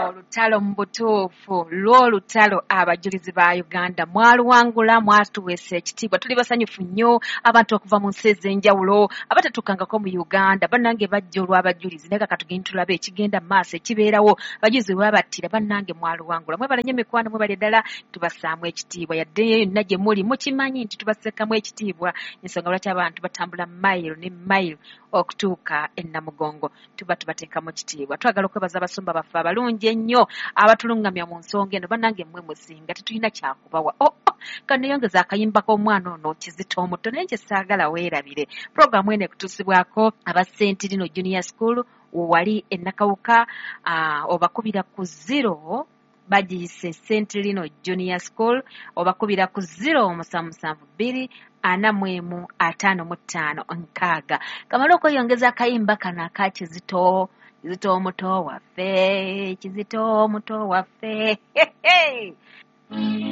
olutalo mu butuufu lw'olutalo abajulizi ba Uganda mwaluwangula mwatuweesa ekitiibwa tuli basanyufu nnyo abantu okuva mu nsi ez'enjawulo abatetukangako mu Uganda bannange bajja olw'abajulizi naye kaka tugende tulabe ekigenda mu maaso ekibeerawo abajulizi babattira bannange mwaluwangula mwebale nnyo mikwano mwebale ddala tubasaamu ekitiibwa yaddeyo yonna gye muli mukimanyi nti tubasekamu ekitiibwa ensonga lwaki abantu batambula mayiro ne mayiro okutuuka e Namugongo tuba tubateekamu ekitiibwa twagala okwebaza abasumba baffe abalungi ennyo abatulungamya mu nsonga eno bannange mmwe musinga tetulina kyakubawa kaneyongeza akayimba k'omwana ono Kizito omuto naye nje saagala weerabire puroguramu eno ekutuusibwako aba St. Rino Junior School wali e Nakawuka obakubira ku 0 bagiyise St. Rino Junior School obakubira ku 07772 4155 kamala okweyongeza akayimba kano aka Kizito omuto waffe Kizito omuto waffe